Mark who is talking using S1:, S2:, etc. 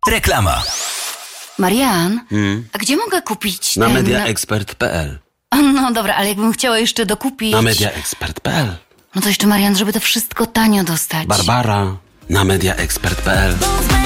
S1: Reklama.
S2: Marian, a gdzie mogę kupić
S3: Na mediaexpert.pl.
S2: No dobra, ale jakbym chciała jeszcze dokupić...
S3: Na mediaexpert.pl.
S2: No to jeszcze, Marian, żeby to wszystko tanio dostać.
S3: Barbara. Na mediaexpert.pl.